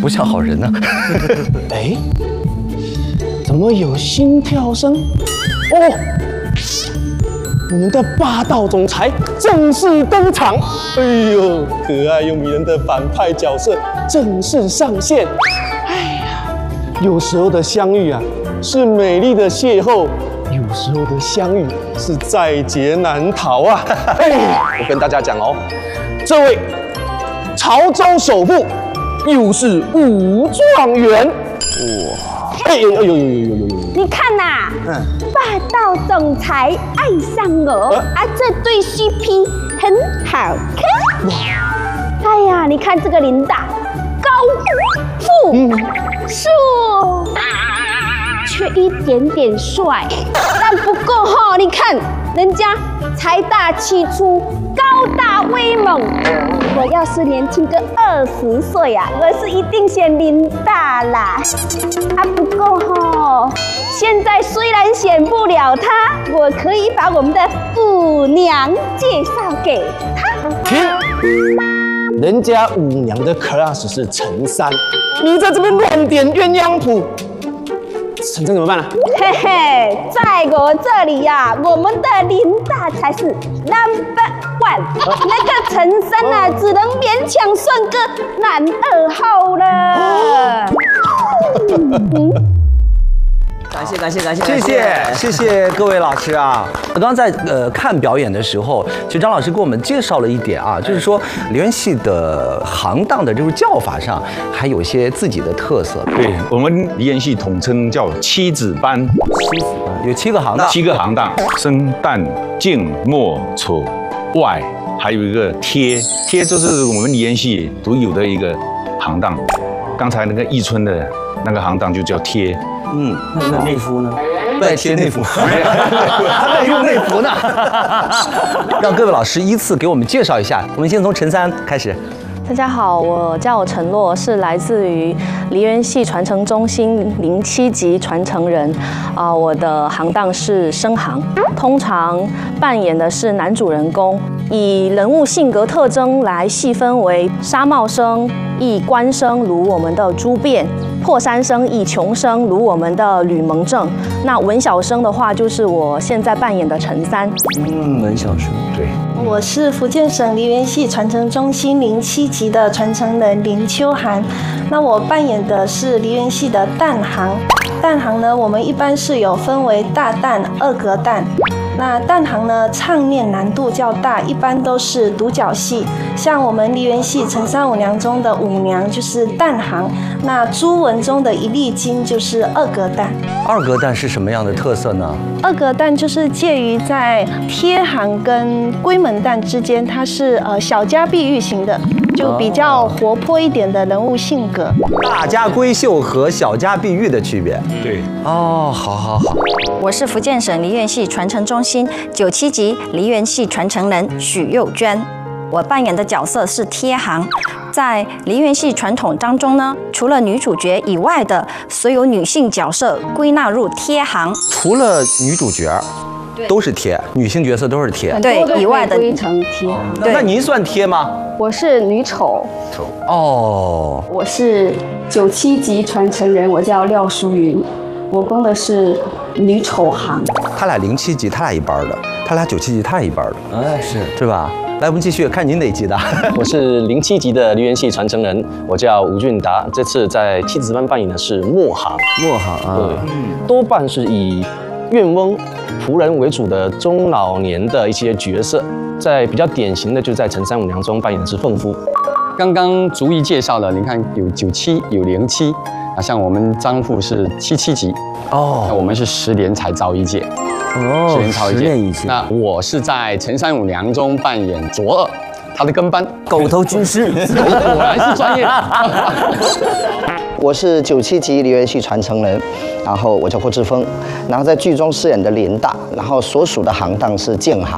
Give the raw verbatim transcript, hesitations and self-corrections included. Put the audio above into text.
不像好人呢。 哎，怎么有心跳声？哦，我们的霸道总裁正式登场！哎呦，可爱又迷人的反派角色正式上线。哎呀，有时候的相遇啊，是美丽的邂逅。 有时候的相遇是在劫难逃啊！哎，我跟大家讲哦，这位潮州首富又是武状元哇！哎呦呦呦呦呦呦呦！ 你看呐、啊，嗯，霸道总裁爱上我、呃、啊，这对 C P 很好看哇！哎呀，你看这个琳达，高富帅。嗯 却一点点帅，但不够哈！你看人家财大气粗，高大威猛。我要是年轻个二十岁啊，我是一定选琳达啦。啊，不够哈！现在虽然选不了他，我可以把我们的舞娘介绍给他。 停！人家舞娘的 class 是陈三，你在这边乱点鸳鸯谱。 陈真怎么办呢、啊？ 嘿嘿，在我这里呀、啊，我们的琳达才是 number one，、哦、那个陈升啊，哦、只能勉强算个男二号了。哦嗯感谢感谢感谢谢谢谢谢各位老师啊！我刚刚在呃看表演的时候，其实张老师给我们介绍了一点啊，就是说梨园戏的行当的这种叫法上，还有一些自己的特色。 对我们梨园戏统称叫七子班， 七子班有七个行当， 七个行当：生、旦、净、末、丑、外，还有一个贴。贴就是我们梨园戏独有的一个行当。刚才那个忆春的那个行当就叫贴。 嗯，那那内服呢？在贴内服，他在用内服呢。让各位老师依次给我们介绍一下。我们先从陈三开始。 大家好，我叫陈洛，是来自于梨园戏传承中心零七级传承人。啊、呃，我的行当是生行，通常扮演的是男主人公，以人物性格特征来细分为纱帽生、役官生，如我们的朱变；破山生、役穷生，如我们的吕蒙正。那文小生的话，就是我现在扮演的陈三。 嗯，文小生，对。 我是福建省梨园戏传承中心零七级的传承人林秋涵，那我扮演的是梨园戏的旦行。旦行呢，我们一般是有分为大旦、二格旦。那旦行呢，唱念难度较大，一般都是独角戏。像我们梨园戏陈三五娘中的五娘就是旦行，那朱文中的一粒金就是二格旦。 二格旦是什么样的特色呢？ 二格旦就是介于在贴行跟闺门旦之间，它是呃小家碧玉型的，就比较活泼一点的人物性格。 大家闺秀和小家碧玉的区别。 对。 哦，好好好。 我是福建省梨园戏传承中心九七级梨园戏传承人许幼娟，我扮演的角色是贴行。在梨园戏传统当中呢，除了女主角以外的所有女性角色归纳入贴行。 除了女主角，都是贴，女性角色都是贴。 对，以外的归成贴。 那您算贴吗？ 我是女丑。 丑哦。 我是九七级传承人，我叫廖淑云，我攻的是女丑行。 他俩零七级，他俩一班的；他俩九七级，他俩一班的。哎，是是吧？ 来，我们继续看您哪一级的。 我是零七级的梨园戏传承人，我叫吴俊达。这次在七子班扮演的是末行。 末行啊， 对，多半是以怨翁、仆人为主的中老年的一些角色。在比较典型的，就在陈三五娘中扮演的是凤夫。 刚刚逐一介绍了，你看有九七，有零七，啊，像我们张父是七七级，哦，那我们是十年才招一届。 哦，十年超一届。 那我是在陈三五娘中扮演卓二，他的跟班， 狗头军师， 果然是专业。 我是九七级梨园戏传承人，然后我叫霍志峰，然后在剧中饰演的林大，然后所属的行当是剑行。